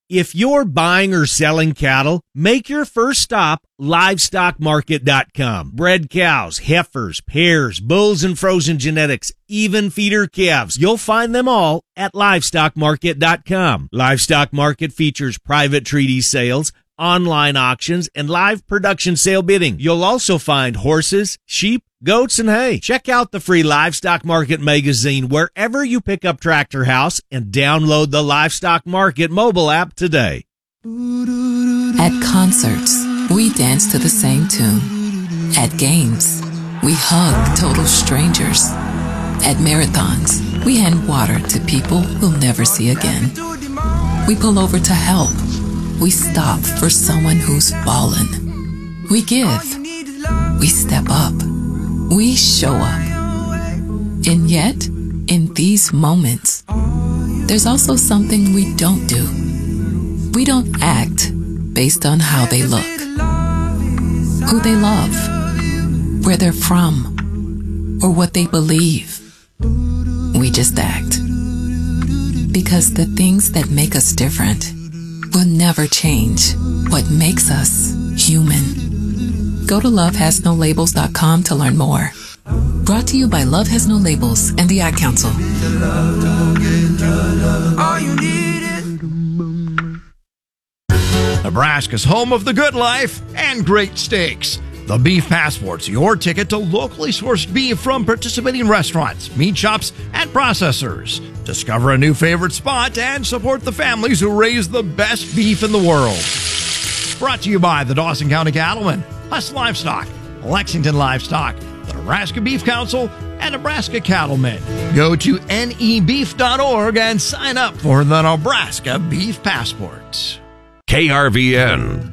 If you're buying or selling cattle, make your first stop livestockmarket.com. Bred cows, heifers, pairs, bulls, and frozen genetics, even feeder calves. You'll find them all at livestockmarket.com. Livestock Market features private treaty sales, online auctions, and live production sale bidding. You'll also find horses, sheep, goats, and hay. Check out the free Livestock Market magazine wherever you pick up Tractor House and download the Livestock Market mobile app today. At concerts, we dance to the same tune. At games, we hug total strangers. At marathons, we hand water to people we'll never see again. We pull over to help. We stop for someone who's fallen. We give. We step up. We show up. And yet, in these moments, there's also something we don't do. We don't act based on how they look, who they love, where they're from, or what they believe. We just act. Because the things that make us different will never change what makes us human. Go to lovehasnolabels.com to learn more. Brought to you by Love Has No Labels and the Ad Council. Nebraska's home of the good life and great steaks. The Beef Passport's your ticket to locally sourced beef from participating restaurants, meat shops, and processors. Discover a new favorite spot and support the families who raise the best beef in the world. Brought to you by the Dawson County Cattlemen, Huss Livestock, Lexington Livestock, the Nebraska Beef Council, and Nebraska Cattlemen. Go to nebeef.org and sign up for the Nebraska Beef Passport. KRVN.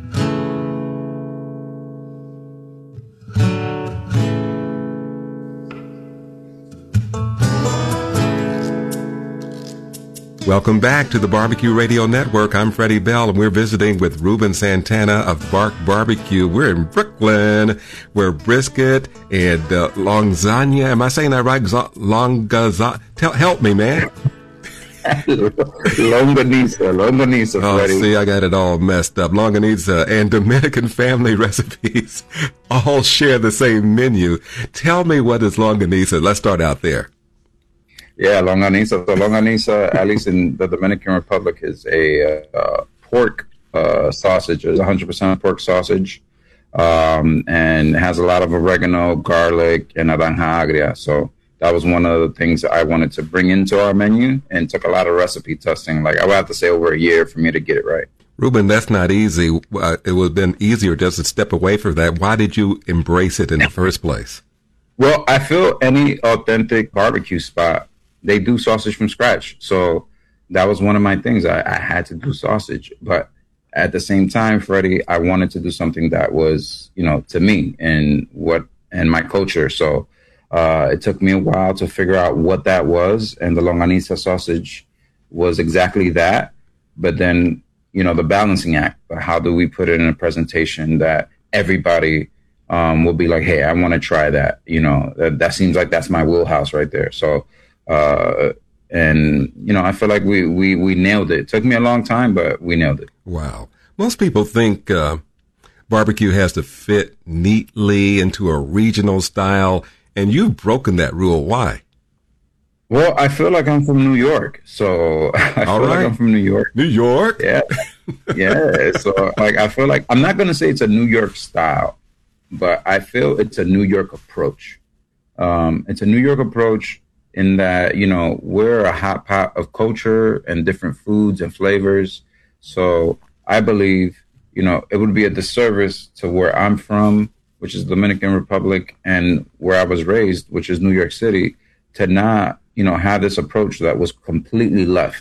Welcome back to the Barbecue Radio Network. I'm Freddie Bell, and we're visiting with Ruben Santana of Bark Barbecue. We're in Brooklyn, where brisket and lasagna. Am I saying that right? Help me, man. Longanisa, Freddie. Oh, see, I got it all messed up. Longanisa and Dominican family recipes all share the same menu. Tell me, what is longanisa? Let's start out there. Yeah, longanisa. So longanisa, at least in the Dominican Republic, is a pork sausage. It's 100% pork sausage, and has a lot of oregano, garlic, and naranja agria. So that was one of the things that I wanted to bring into our menu, and took a lot of recipe testing. Like, I would have to say over a year for me to get it right. Ruben, that's not easy. It would have been easier just to step away from that. Why did you embrace it in the first place? Well, I feel any authentic barbecue spot, they do sausage from scratch. So that was one of my things. I had to do sausage. But at the same time, Freddie, I wanted to do something that was, to me and my culture. So it took me a while to figure out what that was. And the longanisa sausage was exactly that. But then, the balancing act. How do we put it in a presentation that everybody will be like, hey, I want to try that. That seems like that's my wheelhouse right there. So, I feel like we nailed it. It took me a long time, but we nailed it. Wow. Most people think barbecue has to fit neatly into a regional style, and you've broken that rule. Why? Well, I feel like I'm from New York, so I feel like I'm from New York. New York? Yeah. Yeah. So, I feel like, I'm not going to say it's a New York style, but I feel it's a New York approach. It's a New York approach in that, we're a hot pot of culture and different foods and flavors. So I believe, it would be a disservice to where I'm from, which is Dominican Republic, and where I was raised, which is New York City, to not, have this approach that was completely left.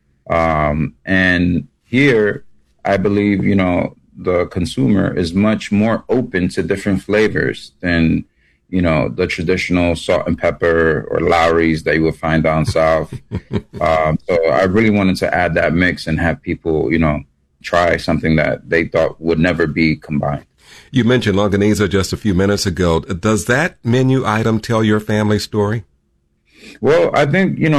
And here, I believe, the consumer is much more open to different flavors than, the traditional salt and pepper or Lowry's that you would find down south. So I really wanted to add that mix and have people, try something that they thought would never be combined. You mentioned longanisa just a few minutes ago. Does that menu item tell your family story? Well, I think,